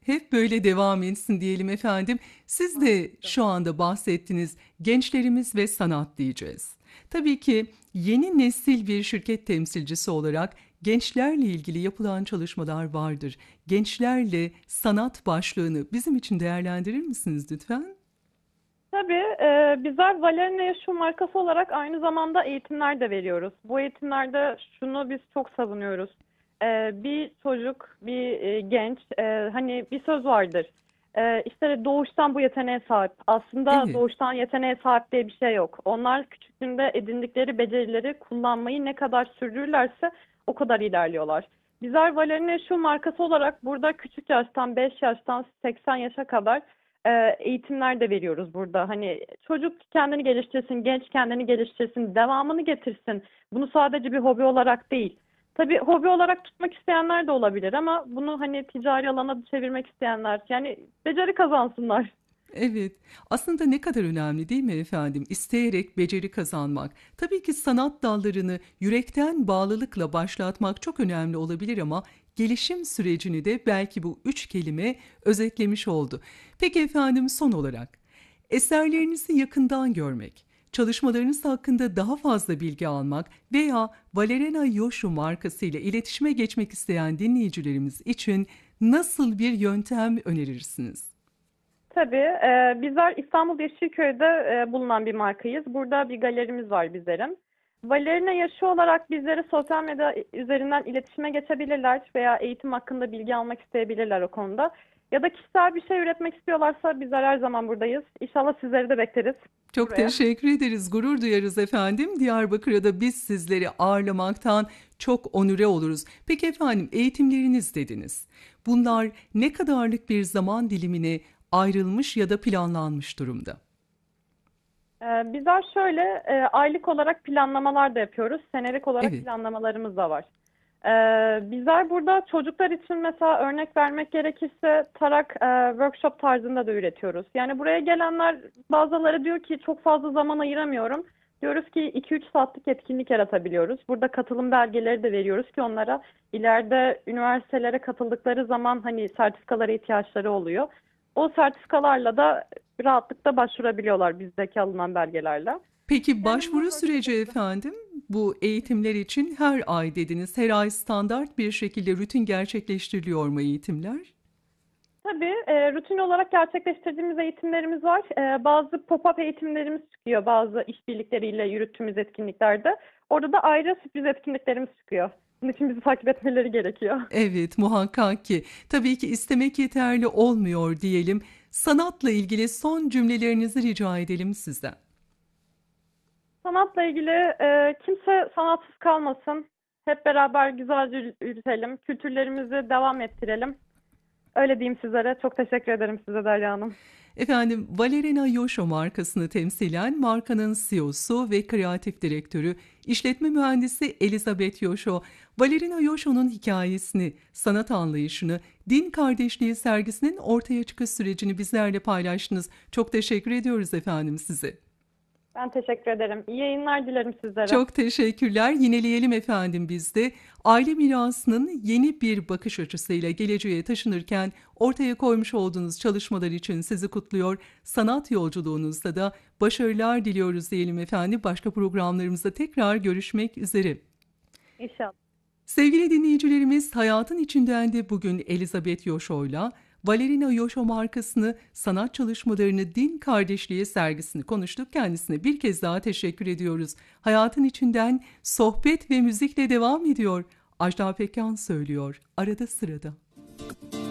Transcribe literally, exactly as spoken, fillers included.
Hep böyle devam etsin diyelim efendim. Siz de şu anda bahsettiniz, gençlerimiz ve sanat diyeceğiz. Tabii ki yeni nesil bir şirket temsilcisi olarak gençlerle ilgili yapılan çalışmalar vardır. Gençlerle sanat başlığını bizim için değerlendirir misiniz lütfen? Tabii, e, bizler Valerina Yaşu markası olarak aynı zamanda eğitimler de veriyoruz. Bu eğitimlerde şunu biz çok savunuyoruz. E, bir çocuk, bir e, genç, e, hani bir söz vardır. E, işte doğuştan bu yeteneğe sahip. Aslında Evet, doğuştan yeteneğe sahip diye bir şey yok. Onlar küçüklüğünde edindikleri becerileri kullanmayı ne kadar sürdürürlerse o kadar ilerliyorlar. Bizler Valerina Yaşu markası olarak burada küçük yaştan beş yaştan seksen yaşa kadar e, eğitimler de veriyoruz burada. Hani çocuk kendini geliştirsin, genç kendini geliştirsin, devamını getirsin. Bunu sadece bir hobi olarak değil. Tabii hobi olarak tutmak isteyenler de olabilir ama bunu hani ticari alana çevirmek isteyenler yani beceri kazansınlar. evet. Aslında ne kadar önemli değil mi efendim? İsteyerek beceri kazanmak. Tabii ki sanat dallarını yürekten bağlılıkla başlatmak çok önemli olabilir ama gelişim sürecini de belki bu üç kelime özetlemiş oldu. Peki efendim son olarak eserlerinizi yakından görmek, çalışmalarınız hakkında daha fazla bilgi almak veya Valerena Yoshu markasıyla iletişime geçmek isteyen dinleyicilerimiz için nasıl bir yöntem önerirsiniz? Tabii. E, bizler İstanbul Yeşilköy'de e, bulunan bir markayız. Burada bir galerimiz var bizlerin. Valerina yaşı olarak bizleri sosyal medya üzerinden iletişime geçebilirler veya eğitim hakkında bilgi almak isteyebilirler o konuda. Ya da kişisel bir şey üretmek istiyorlarsa bizler her zaman buradayız. İnşallah sizleri de bekleriz Çok buraya. teşekkür ederiz, gurur duyarız efendim. Diyarbakır'da da biz sizleri ağırlamaktan çok onure oluruz. Peki efendim, eğitimleriniz dediniz. Bunlar ne kadarlık bir zaman dilimine ayrılmış ya da planlanmış durumda? Ee, bizler şöyle e, aylık olarak planlamalar da yapıyoruz. Senelik olarak Evet. planlamalarımız da var. Ee, bizler burada çocuklar için mesela örnek vermek gerekirse tarak e, workshop tarzında da üretiyoruz. Yani buraya gelenler bazıları diyor ki çok fazla zaman ayıramıyorum. Diyoruz ki iki üç saatlik etkinlik yaratabiliyoruz. Burada katılım belgeleri de veriyoruz ki onlara ileride üniversitelere katıldıkları zaman hani sertifikalara ihtiyaçları oluyor. O sertifikalarla da rahatlıkla başvurabiliyorlar bizdeki alınan belgelerle. Peki Yani başvuru bu süreci şekilde. efendim? Bu eğitimler için her ay dediniz. Her ay standart bir şekilde rutin gerçekleştiriliyor mu eğitimler? Tabii e, rutin olarak gerçekleştirdiğimiz eğitimlerimiz var. E, bazı pop-up eğitimlerimiz çıkıyor bazı işbirlikleriyle yürüttüğümüz etkinliklerde. Orada da ayrı sürpriz etkinliklerimiz çıkıyor. Bunun için bizi takip etmeleri gerekiyor. Evet, muhakkak ki. Tabii ki istemek yeterli olmuyor diyelim. Sanatla ilgili son cümlelerinizi rica edelim sizden. Sanatla ilgili e, kimse sanatsız kalmasın. Hep beraber güzelce yürütelim. Kültürlerimizi devam ettirelim. Öyle diyeyim sizlere. Çok teşekkür ederim size Derya Hanım. Efendim, Valerina Yosho markasını temsilen markanın C E O'su ve kreatif direktörü, işletme mühendisi Elizabeth Yosho, Valerina Yosho'nun hikayesini, sanat anlayışını, din kardeşliği sergisinin ortaya çıkış sürecini bizlerle paylaştınız. Çok teşekkür ediyoruz efendim size. Ben teşekkür ederim. İyi yayınlar dilerim sizlere. Çok teşekkürler. Yineleyelim efendim biz de. Aile mirasının yeni bir bakış açısıyla geleceğe taşınırken ortaya koymuş olduğunuz çalışmalar için sizi kutluyor. Sanat yolculuğunuzda da başarılar diliyoruz diyelim efendim. Başka programlarımızda tekrar görüşmek üzere. İnşallah. Sevgili dinleyicilerimiz, hayatın içinden de bugün Elizabeth Yosho'yla Valerina Yosho markasını, sanat çalışmalarını, din kardeşliği sergisini konuştuk. Kendisine bir kez daha teşekkür ediyoruz. Hayatın içinden sohbet ve müzikle devam ediyor. Ajda Pekkan söylüyor, arada sırada.